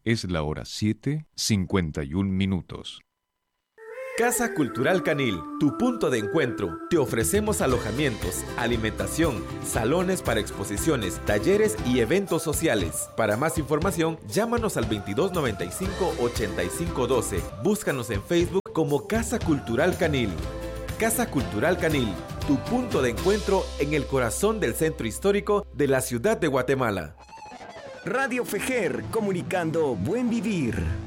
Es la hora 7:51. Casa Cultural Canil, tu punto de encuentro. Te ofrecemos alojamientos, alimentación, salones para exposiciones, talleres y eventos sociales. Para más información, llámanos al 2295-8512. Búscanos en Facebook como Casa Cultural Canil. Casa Cultural Canil, tu punto de encuentro en el corazón del centro histórico de la ciudad de Guatemala. Radio Fejer, comunicando buen vivir.